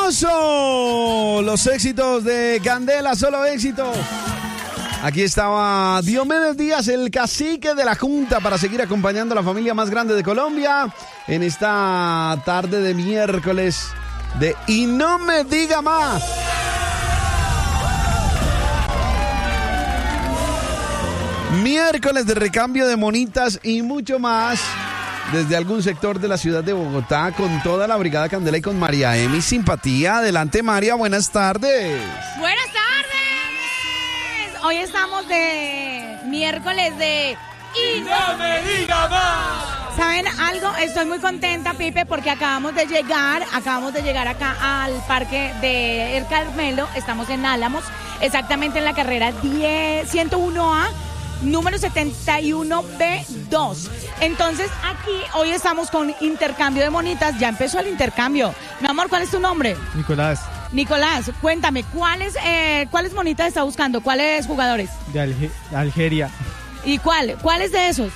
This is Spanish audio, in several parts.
fabuloso. Los éxitos de Candela, solo éxitos. Aquí estaba Diomedes Díaz, el cacique de la Junta, para seguir acompañando a la familia más grande de Colombia en esta tarde de miércoles de Y No Me Diga Más. Miércoles de recambio de monitas y mucho más desde algún sector de la ciudad de Bogotá con toda la Brigada Candela y con María Emi Simpatía. Adelante, María, buenas tardes. Buenas tardes. Hoy estamos de miércoles de Y No Me Diga Más. ¿Saben algo? Estoy muy contenta, Pipe, porque acabamos de llegar acá al parque de El Carmelo. Estamos en Álamos, exactamente en la carrera 101A. Número 71B2. Entonces aquí hoy estamos con intercambio de monitas. Ya empezó el intercambio. Mi amor, ¿cuál es tu nombre? Nicolás, cuéntame, ¿cuáles monitas está buscando? ¿Cuáles jugadores? De Algeria. ¿Y cuáles de esos?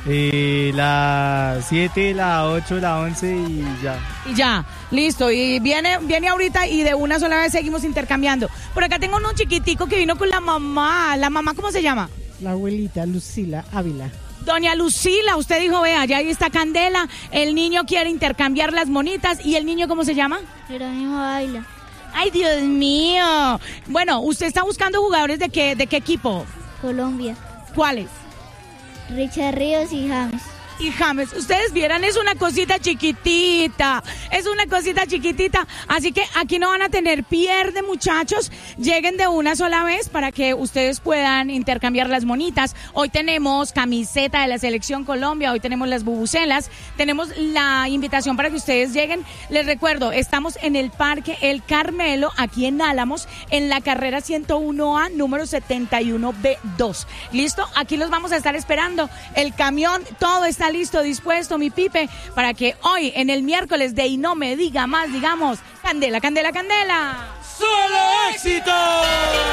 La 7, la 8, la 11 y ya. Y ya, listo. Y viene ahorita y de una sola vez seguimos intercambiando. Por acá tengo uno chiquitico que vino con la mamá. ¿La mamá cómo se llama? La abuelita Lucila Ávila. Doña Lucila, usted dijo, vea, ya ahí está Candela, el niño quiere intercambiar las monitas, ¿y el niño cómo se llama? Jerónimo Ávila. ¡Ay, Dios mío! Bueno, ¿usted está buscando jugadores de qué equipo? Colombia. ¿Cuáles? Richard Ríos y James. Y James, ustedes vieran, es una cosita chiquitita, así que aquí no van a tener pierde, muchachos, lleguen de una sola vez para que ustedes puedan intercambiar las monitas. Hoy tenemos camiseta de la Selección Colombia, hoy tenemos las bubucelas, tenemos la invitación para que ustedes lleguen. Les recuerdo, estamos en el Parque El Carmelo, aquí en Álamos, en la carrera 101A, número 71B2. ¿Listo? Aquí los vamos a estar esperando, el camión, todo está listo, dispuesto, mi Pipe, para que hoy, en el miércoles de Y No Me Diga Más, digamos, Candela, Candela, Candela. ¡Solo éxito!